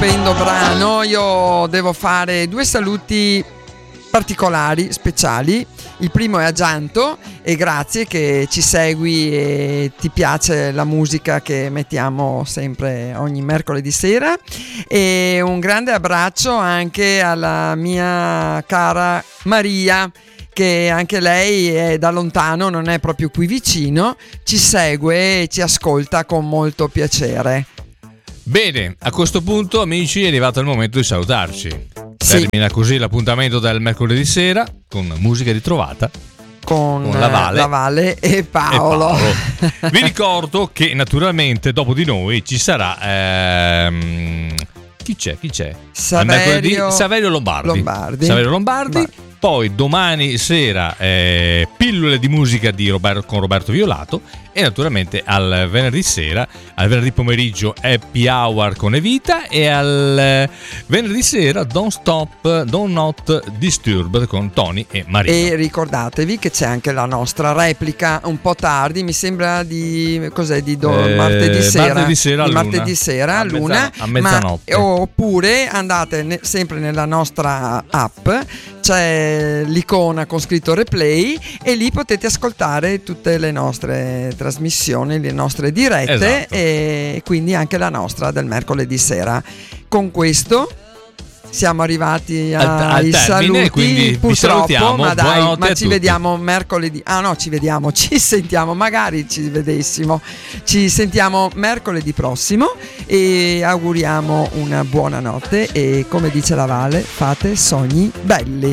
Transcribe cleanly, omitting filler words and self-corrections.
stupendo brano. Io devo fare due saluti particolari, speciali. Il primo è a Gianto, e grazie che ci segui e ti piace la musica che mettiamo sempre ogni mercoledì sera, e un grande abbraccio anche alla mia cara Maria, che anche lei è da lontano, non è proprio qui vicino, ci segue e ci ascolta con molto piacere. Bene, a questo punto, amici, è arrivato il momento di salutarci. Sì. Termina così l'appuntamento del mercoledì sera con musica ritrovata con la Vale e Paolo. Vi ricordo che naturalmente dopo di noi ci sarà chi c'è? Saverio Lombardi. Poi domani sera pillole di musica con Roberto Violato, e naturalmente al venerdì pomeriggio Happy Hour con Evita, e al venerdì sera Don't Not Disturb con Tony e Marino. E ricordatevi che c'è anche la nostra replica un po' tardi, mi sembra martedì sera all'una, a mezzanotte. Oppure andate sempre nella nostra app, c'è l'icona con scritto replay, e lì potete ascoltare tutte le nostre trasmissioni, le nostre dirette, esatto. E quindi anche la nostra del mercoledì sera. Con questo siamo arrivati ai saluti, quindi purtroppo, vi salutiamo, ma ci vediamo mercoledì. Ci sentiamo, magari ci vedessimo. Ci sentiamo mercoledì prossimo e auguriamo una buona notte, e come dice la Vale, fate sogni belli.